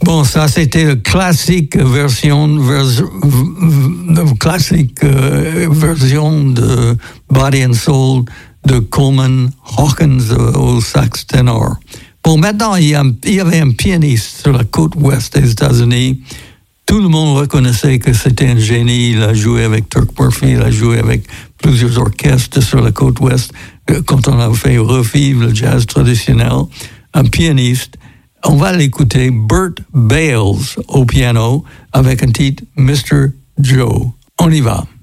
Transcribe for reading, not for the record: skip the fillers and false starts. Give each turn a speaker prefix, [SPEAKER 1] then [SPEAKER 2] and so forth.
[SPEAKER 1] Bon, ça c'était la classique version de Body and Soul de Coleman Hawkins au sax ténor. Bon, maintenant, il y avait un pianiste sur la côte ouest des États-Unis. Tout le monde reconnaissait que c'était un génie. Il a joué avec Turk Murphy, il a joué avec plusieurs orchestres sur la côte ouest quand on a fait revivre le jazz traditionnel. Un pianiste. On va l'écouter, Bert Bales au piano avec un titre Mr. Joe. On y va.